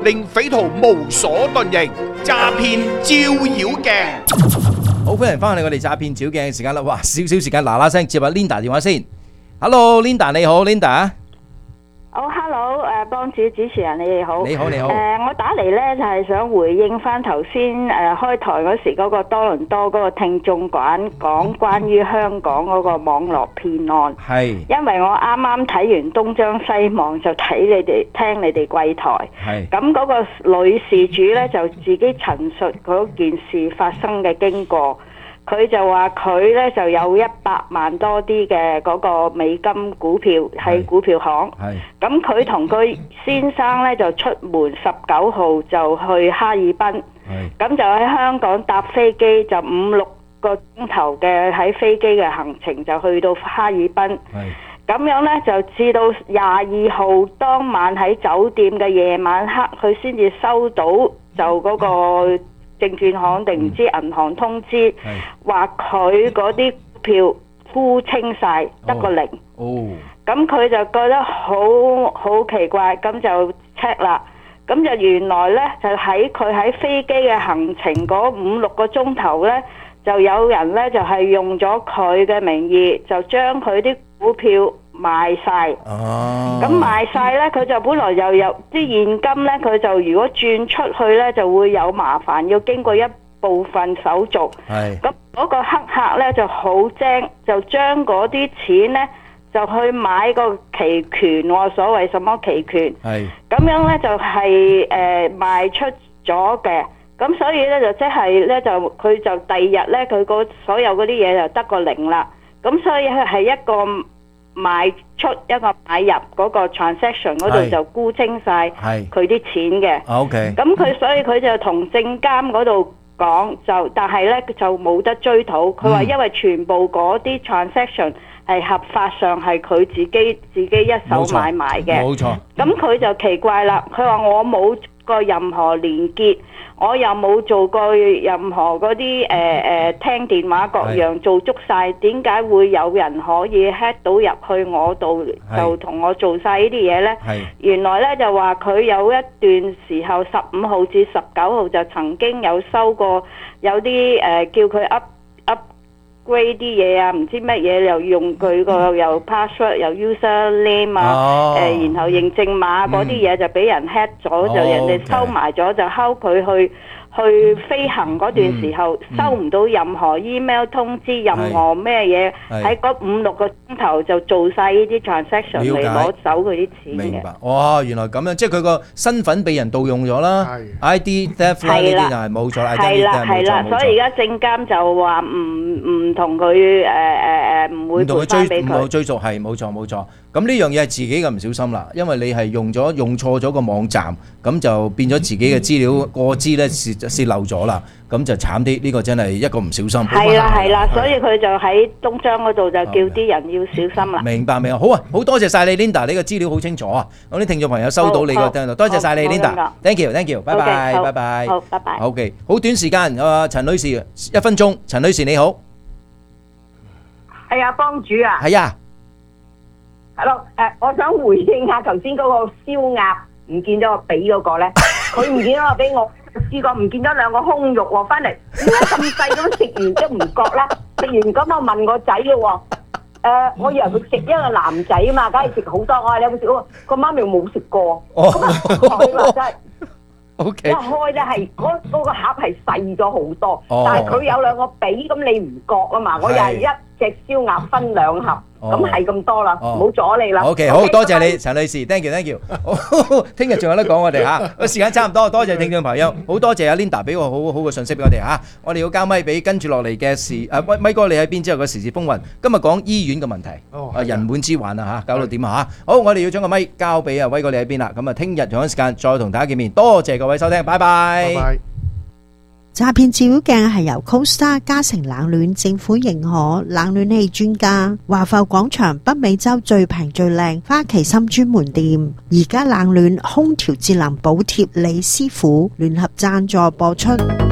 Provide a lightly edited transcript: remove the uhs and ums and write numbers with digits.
令匪徒無所遁形，詐騙照妖鏡。 好，歡迎翻嚟我哋詐騙照鏡嘅時間啦！哇，少少時間嗱嗱聲接下 Linda 電話先。Hello，Linda 你好，Linda。 hello， 幫主持人你哋好。 你好，你好。 我打嚟呢就係想回應翻頭先開台嗰時嗰個多倫多嗰個聽眾講關於香港嗰個網絡騙案。 係。 因為我啱啱睇完東張西望，就聽你哋貴台。 係。 咁嗰個女事主呢，就自己陳述嗰件事發生嘅經過。佢就話佢咧就有100萬多啲嘅嗰個美金股票喺股票行，咁佢同佢先生咧就出門19號就去哈爾濱，咁就喺香港搭飛機就5-6個鐘頭嘅喺飛機嘅行程就去到哈爾濱，咁樣咧就至到22號當晚喺酒店嘅夜晚黑，佢先至收到就嗰個證券行定唔知銀行通知，話佢嗰啲股票沽清晒，得個零。咁佢就覺得好奇怪，咁就 check 啦。咁就原來呢，就喺佢喺飛機嘅行程嗰5-6個鐘頭呢，就有人呢，就係用咗佢嘅名義，就將佢啲股票賣晒，咁賣晒呢，佢就本來又有啲現金呢，佢就如果轉出去呢，就會有麻煩，要經過一部分手續。咁嗰個黑客呢就好精，就將嗰啲錢呢就去買個期權，所謂什麼期權，咁樣呢就係賣出咗嘅。咁所以呢，就即係呢，就佢就第二日呢，佢所有嗰啲嘢就得個零啦。咁所以佢係一個賣出一個買入嗰個 transaction 嗰度就沽清晒佢啲錢嘅。咁佢所以佢就同證監嗰度講，但係呢就冇得追討。佢話因為全部嗰啲 transaction 係合法上係佢自己一手買賣嘅。冇錯。咁佢就奇怪啦，佢話我冇過任何連結，我又冇做過任何嗰啲聽電話各樣做足晒，點解會有人可以 hack 到入去我度就同我做晒呢啲嘢呢？原來呢就話佢有一段時候15號至19號就曾經有收過有啲叫佢 upgrade 啲嘢啊，唔知乜嘢又用佢個又 password 又 username 啊，然後認證碼嗰啲嘢就俾人 hack 咗，就人哋收埋咗，就睺佢去飛行嗰段時候收唔到任何 email 通知，任何咩嘢喺嗰5-6個鐘頭就做晒呢啲 transaction 嚟攞走佢啲錢嘅。 明白，哇，原來咁樣，即係佢個身份被人盜用咗啦 ，ID theft 啦，呢啲就係冇錯啦， 係啦，所以而家證監就話唔同佢唔會賠翻俾佢， 唔會追溯，係冇錯。咁呢樣嘢係自己嘅唔小心啦，因為你係用錯咗個網站，咁就變咗自己嘅資料過支咧泄漏咗啦，咁就慘啲。呢個真係一個唔小心。 係啦，所以佢就喺東張嗰度就叫啲人要小心啦。 明白，好啊，好多謝晒你 Linda，你個資料好清楚啊！咁啲聽眾朋友收到你個聽到，多謝晒你 Linda，thank you，拜拜。 好，拜拜。 OK， 好短時間，陳女士1分鐘，陳女士你好。 係啊，幫主啊。 係啊。 Hello， 我想回應下頭先嗰個燒鴨唔見咗個髀嗰個咧，佢唔見咗個髀，我試過唔見咗2個胸肉喎，翻嚟點解咁細咁食完都唔覺啦？食完咁我問個仔嘅喎，我以為佢食一個男仔啊嘛，梗係食好多，我話你有冇食過？個媽咪冇食過，咁啊佢話真係。一開咧係嗰個盒係細咗好多，但係佢有2個髀，咁你唔覺啊嘛？我又係一隻燒鴨分2盒，咁係咁多啦，唔好阻你啦。 OK， 好多謝你陳女士 ，thank you。好，聽日仲有得講我哋嚇，個時間差唔多，多謝聽眾朋友，好多謝阿 Linda 俾個好好嘅信息俾我哋嚇，我哋要交咪俾跟住落嚟嘅咪哥你喺邊之後嘅時事風雲，今日講醫院嘅問題，人滿之患啊嚇，搞到點啊嚇？好，我哋要將個咪交俾威哥你喺邊啦，咁啊聽日同一時間再同大家見面，多謝各位收聽，拜拜。 詐騙照妖鏡係由 CoStar 嘉誠冷暖政府認可冷暖氣專家，華埠廣場北美洲最平最靚花旗參專門店，而家冷暖空調節能補貼李師傅聯合贊助播出。